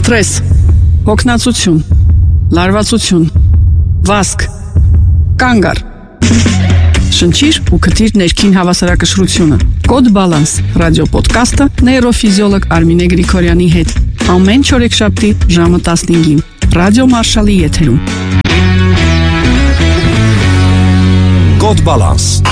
Սթրես, հոգնածություն, լարվածություն, վազք, կանգ առ։ Շնչիր ու քթիր ներքին հավասարակշռությունը։ Կոդ Բալանս ռադիոպոդքասթը նեյրոֆիզիոլոգ Արմինե Գրիգորյանի հետ։ Ամեն չորեքշաբթի ժամը 15-ին Ռադիո Մարշալի եթերում։ Կոդ Բալանս